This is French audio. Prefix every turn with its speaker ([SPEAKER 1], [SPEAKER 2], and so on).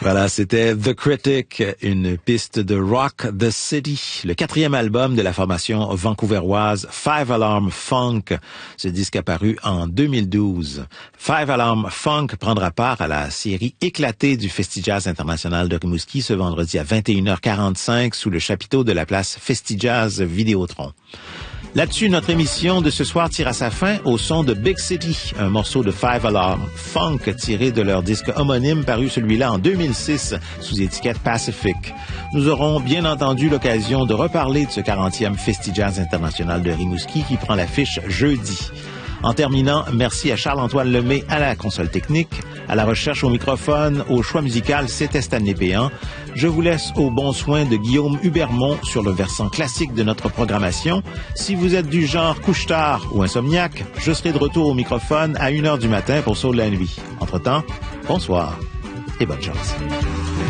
[SPEAKER 1] Voilà, c'était The Critic, une piste de Rock the City, le 4e album de la formation vancouveroise Five Alarm Funk. Ce disque apparu en 2012. Five Alarm Funk prendra part à la série éclatée du Festivals International de Rimouski ce vendredi à 21h45 sous le chapiteau de la place Festivals Vidéotron. Là-dessus, notre émission de ce soir tire à sa fin au son de Big City, un morceau de Five Alarm Funk tiré de leur disque homonyme paru celui-là en 2006 sous étiquette Pacific. Nous aurons bien entendu l'occasion de reparler de ce 40e Festivals International de Rimouski qui prend l'affiche jeudi. En terminant, merci à Charles-Antoine Lemay à la console technique, à la recherche au microphone, au choix musical, c'était Stanley Péan. Je vous laisse au bon soin de Guillaume Hubermont sur le versant classique de notre programmation. Si vous êtes du genre couche-tard ou insomniaque, je serai de retour au microphone à 1h du matin pour Saut de la nuit. Entre-temps, bonsoir et bonne chance.